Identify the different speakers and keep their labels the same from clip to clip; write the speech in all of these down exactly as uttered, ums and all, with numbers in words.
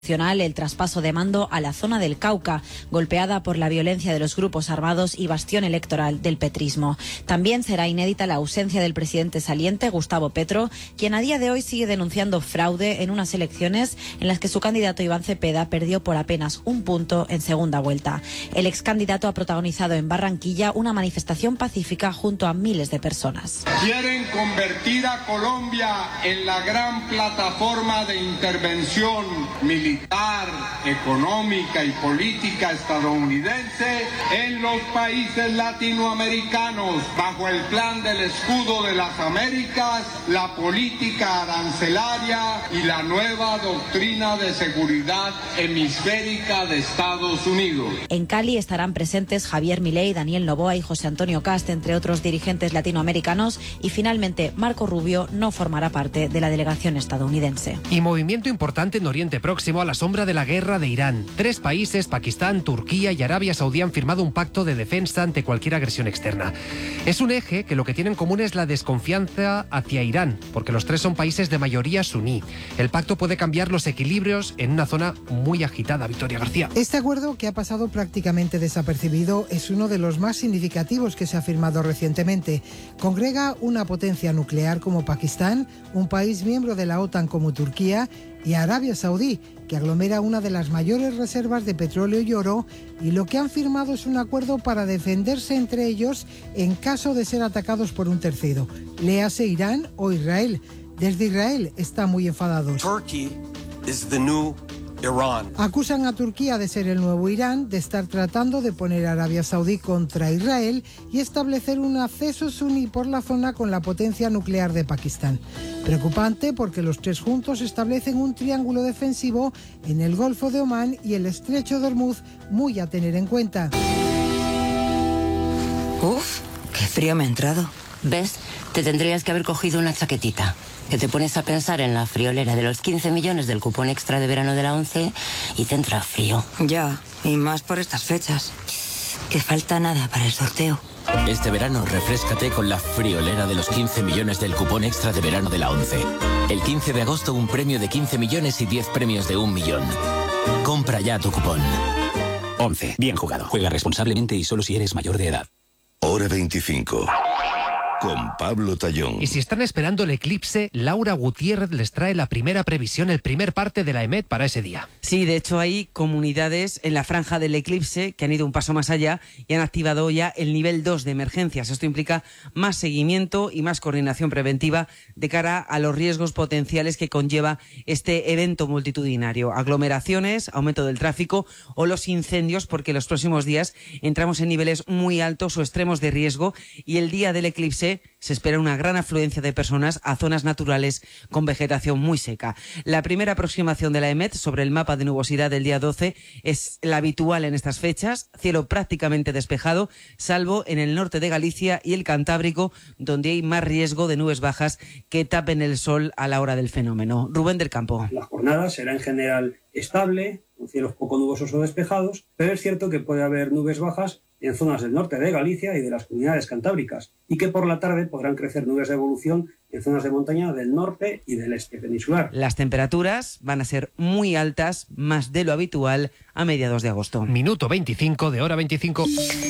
Speaker 1: el traspaso de mando a la zona del Cauca, golpeada por la violencia de los grupos armados y bastión electoral del petrismo. También será inédita la ausencia del presidente saliente, Gustavo Petro, quien a día de hoy sigue denunciando fraude en unas elecciones en las que su candidato Iván Cepeda perdió por apenas un punto en segunda vuelta. El ex candidato ha protagonizado en Barranquilla una manifestación pacífica junto a miles de personas.
Speaker 2: Quieren convertir a Colombia en la gran plataforma de intervención militar, económica y política estadounidense en los países latinoamericanos, bajo el plan del escudo de las Américas, la política arancelaria y la nueva doctrina de seguridad hemisférica de Estados Unidos.
Speaker 1: En Cali estarán presentes Javier Milei, Daniel Noboa y José Antonio Cast, entre otros dirigentes latinoamericanos, y finalmente Marco Rubio no formará parte de la delegación estadounidense.
Speaker 3: Y movimiento importante en Oriente Próximo a la sombra de la guerra de Irán. Tres países, Pakistán, Turquía y Arabia Saudí, han firmado un pacto de defensa ante cualquier agresión externa. Es un eje que lo que tiene en común es la desconfianza hacia Irán, porque los tres son países de mayoría suní. El pacto puede cambiar los equilibrios en una zona muy agitada. Victoria García.
Speaker 4: Este acuerdo, que ha pasado prácticamente desapercibido, es uno de los más significativos que se ha firmado recientemente. Congrega una potencia nuclear como Pakistán, un país miembro de la OTAN como Turquía, y Arabia Saudí, que aglomera una de las mayores reservas de petróleo y oro, y lo que han firmado es un acuerdo para defenderse entre ellos en caso de ser atacados por un tercero, léase Irán o Israel. Desde Israel están muy enfadados.
Speaker 5: Turkey is the new Iran.
Speaker 4: Acusan a Turquía de ser el nuevo Irán, de estar tratando de poner a Arabia Saudí contra Israel y establecer un acceso suní por la zona con la potencia nuclear de Pakistán. Preocupante porque los tres juntos establecen un triángulo defensivo en el Golfo de Omán y el Estrecho de Hormuz, muy a tener en cuenta.
Speaker 6: Uf, qué frío me ha entrado. ¿Ves? Te tendrías que haber cogido una chaquetita. Que te pones a pensar en la friolera de los quince millones del cupón extra de verano de la ONCE y te entra frío. Ya, y más por estas fechas. Que falta nada para el sorteo.
Speaker 7: Este verano refréscate con la friolera de los quince millones del cupón extra de verano de la ONCE. El quince de agosto un premio de quince millones y diez premios de un millón. Compra ya tu cupón.
Speaker 8: ONCE. Bien jugado. Juega responsablemente y solo si eres mayor de edad.
Speaker 9: Hora veinticinco. Con Pablo Tallón.
Speaker 3: Y si están esperando el eclipse, Laura Gutiérrez les trae la primera previsión, el primer parte de la EMET para ese día.
Speaker 10: Sí, de hecho hay comunidades en la franja del eclipse que han ido un paso más allá y han activado ya el nivel dos de emergencias. Esto implica más seguimiento y más coordinación preventiva de cara a los riesgos potenciales que conlleva este evento multitudinario. Aglomeraciones, aumento del tráfico o los incendios, porque los próximos días entramos en niveles muy altos o extremos de riesgo, y el día del eclipse se espera una gran afluencia de personas a zonas naturales con vegetación muy seca. La primera aproximación de la EMET sobre el mapa de nubosidad del día doce es la habitual en estas fechas, cielo prácticamente despejado, salvo en el norte de Galicia y el Cantábrico, donde hay más riesgo de nubes bajas que tapen el sol a la hora del fenómeno. Rubén del Campo.
Speaker 11: La jornada será en general estable, con cielos poco nubosos o despejados, pero es cierto que puede haber nubes bajas en zonas del norte de Galicia y de las comunidades cantábricas, y que por la tarde podrán crecer nubes de evolución en zonas de montaña del norte y del este peninsular.
Speaker 10: Las temperaturas van a ser muy altas, más de lo habitual, a mediados de agosto.
Speaker 3: Minuto veinticinco de Hora veinticinco.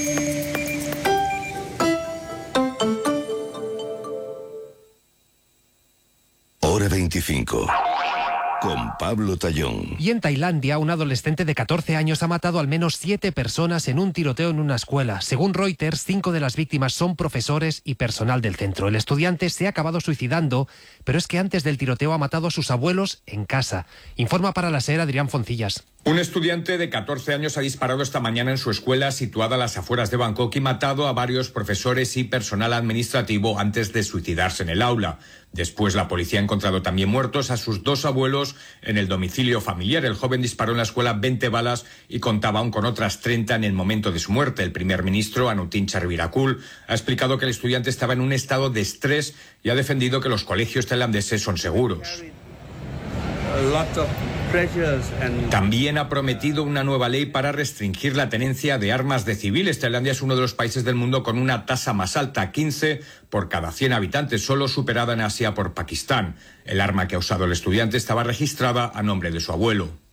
Speaker 9: Hora veinticinco. Con Pablo Tallón.
Speaker 3: Y en Tailandia, un adolescente de catorce años ha matado al menos siete personas en un tiroteo en una escuela. Según Reuters, cinco de las víctimas son profesores y personal del centro. El estudiante se ha acabado suicidando, pero es que antes del tiroteo ha matado a sus abuelos en casa. Informa para la SER Adrián Foncillas.
Speaker 12: Un estudiante de catorce años ha disparado esta mañana en su escuela situada a las afueras de Bangkok y matado a varios profesores y personal administrativo antes de suicidarse en el aula. Después, la policía ha encontrado también muertos a sus dos abuelos en el domicilio familiar. El joven disparó en la escuela veinte balas y contaba aún con otras treinta en el momento de su muerte. El primer ministro, Anutin Charvirakul, ha explicado que el estudiante estaba en un estado de estrés y ha defendido que los colegios tailandeses son seguros. También ha prometido una nueva ley para restringir la tenencia de armas de civiles. Tailandia es uno de los países del mundo con una tasa más alta, quince por cada cien habitantes, solo superada en Asia por Pakistán. El arma que ha usado el estudiante estaba registrada a nombre de su abuelo.